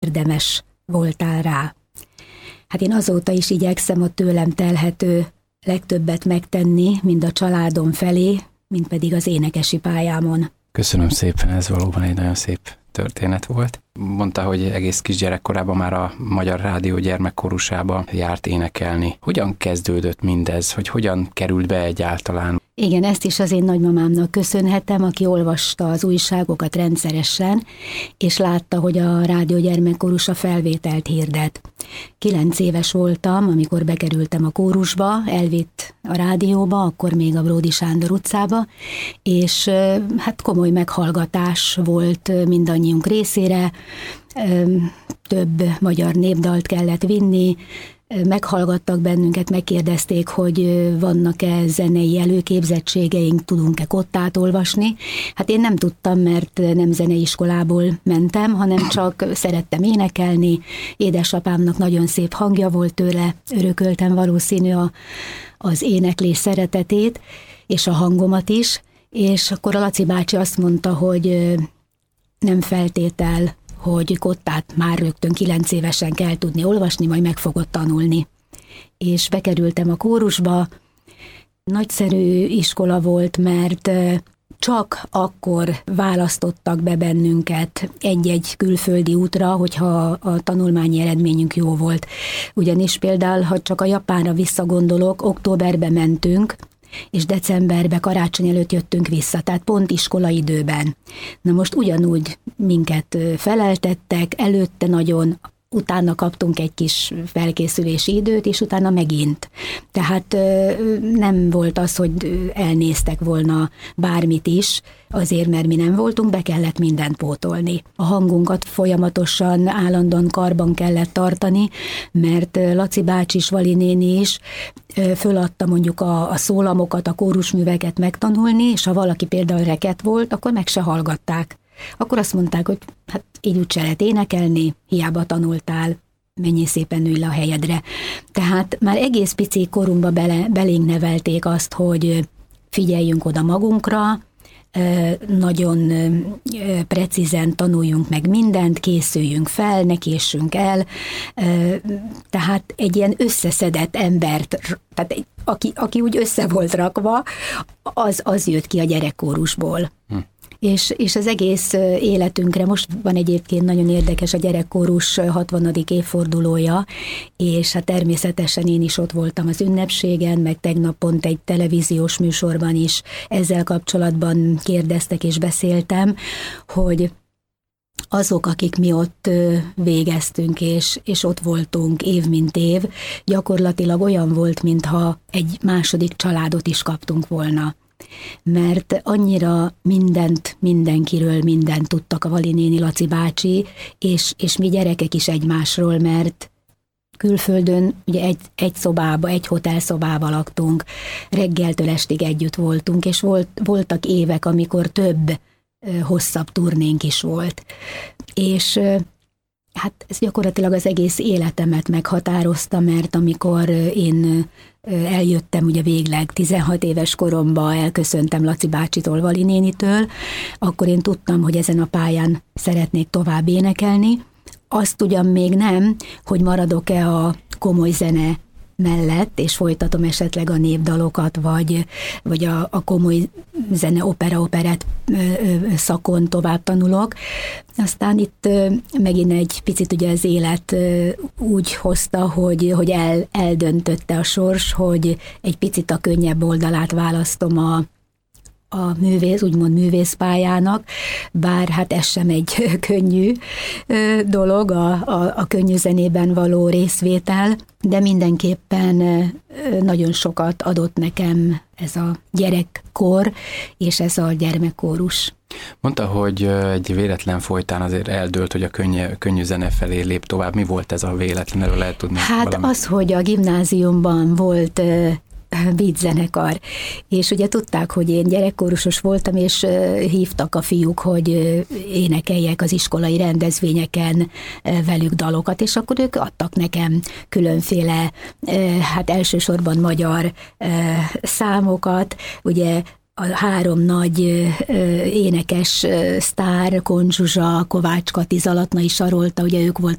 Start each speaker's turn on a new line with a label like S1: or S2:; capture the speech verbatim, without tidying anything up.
S1: érdemes voltál rá. Hát én azóta is igyekszem a tőlem telhető legtöbbet megtenni, mind a családom felé, mind pedig az énekesi pályámon.
S2: Köszönöm szépen, ez valóban egy nagyon szép történet volt. Mondta, hogy egész kisgyerekkorában már a Magyar Rádió gyermekkórusába járt énekelni. Hogyan kezdődött mindez, hogy hogyan került be egyáltalán?
S1: Igen, ezt is az én nagymamámnak köszönhetem, aki olvasta az újságokat rendszeresen, és látta, hogy a Rádió gyermekkórusa felvételt hirdet. Kilenc éves voltam, amikor bekerültem a kórusba, elvitt a rádióba, akkor még a Bródi Sándor utcába, és hát komoly meghallgatás volt mindannyiunk részére, több magyar népdalt kellett vinni, meghallgattak bennünket, megkérdezték, hogy vannak-e zenei előképzettségeink, tudunk-e kottát olvasni. Hát én nem tudtam, mert nem zeneiskolából mentem, hanem csak szerettem énekelni. Édesapámnak nagyon szép hangja volt, tőle örököltem valószínű a, az éneklés szeretetét, és a hangomat is, és akkor a Laci bácsi azt mondta, hogy nem feltétel, hogy kottát már rögtön kilenc évesen kell tudni olvasni, majd meg fogod tanulni. És bekerültem a kórusba. Nagyszerű iskola volt, mert csak akkor választottak be bennünket egy-egy külföldi útra, hogyha a tanulmányi eredményünk jó volt. Ugyanis például, ha csak a Japánra visszagondolok, októberbe mentünk, és decemberben karácsony előtt jöttünk vissza, tehát pont iskolaidőben. Na most ugyanúgy minket feleltettek, előtte nagyon, utána kaptunk egy kis felkészülési időt, és utána megint. Tehát nem volt az, hogy elnéztek volna bármit is, azért, mert mi nem voltunk, be kellett mindent pótolni. A hangunkat folyamatosan, állandóan karban kellett tartani, mert Laci bácsi is, Vali néni is föladta mondjuk a, a szólamokat, a kórusműveket megtanulni, és ha valaki például reket volt, akkor meg se hallgatták. Akkor azt mondták, hogy hát így úgyse lehet énekelni, hiába tanultál, menjél szépen, ülj le a helyedre. Tehát már egész pici korunkba bele, belénk nevelték azt, hogy figyeljünk oda magunkra, nagyon precízen tanuljunk meg mindent, készüljünk fel, ne késsünk el, tehát egy ilyen összeszedett embert, tehát aki, aki úgy össze volt rakva, az, az jött ki a gyerekkórusból. Hm. És, és az egész életünkre, most van egyébként nagyon érdekes a gyerekkórus hatvanadik évfordulója, és hát természetesen én is ott voltam az ünnepségen, meg tegnap pont egy televíziós műsorban is ezzel kapcsolatban kérdeztek és beszéltem, hogy azok, akik mi ott végeztünk, és, és ott voltunk év mint év, gyakorlatilag olyan volt, mintha egy második családot is kaptunk volna. Mert annyira mindent, mindenkiről mindent tudtak a Vali néni, Laci bácsi, és, és mi gyerekek is egymásról, mert külföldön ugye egy, egy szobába, egy hotelszobába laktunk, reggeltől estig együtt voltunk, és volt, voltak évek, amikor több hosszabb turnénk is volt. És hát ez gyakorlatilag az egész életemet meghatározta, mert amikor én eljöttem ugye végleg tizenhat éves koromban, elköszöntem Laci bácsitól, Vali nénitől, akkor én tudtam, hogy ezen a pályán szeretnék tovább énekelni. Azt ugyan még nem, hogy maradok-e a komoly zene mellett, és folytatom esetleg a népdalokat, vagy, vagy a, a komoly zene, opera, operett szakon tovább tanulok. Aztán itt megint egy picit ugye az élet úgy hozta, hogy, hogy el, eldöntötte a sors, hogy egy picit a könnyebb oldalát választom a a művész, úgymond művészpályának, bár hát ez sem egy könnyű dolog, a, a, a könnyű zenében való részvétel, de mindenképpen nagyon sokat adott nekem ez a gyerekkor, és ez a gyermekkórus.
S2: Mondta, hogy egy véletlen folytán azért eldőlt, hogy a könnyű, könnyű zene felé lép tovább. Mi volt ez a véletlen? Erről lehet tudni
S1: Hát
S2: valamit?
S1: Az, hogy a gimnáziumban volt beat zenekar, és ugye tudták, hogy én gyerekkórusos voltam, és hívtak a fiúk, hogy énekeljek az iskolai rendezvényeken velük dalokat, és akkor ők adtak nekem különféle, hát elsősorban magyar számokat, ugye a három nagy énekes sztár, Kon Zsuzsa, Kovács Kati, Zalatnai Sarolta, ugye ők voltak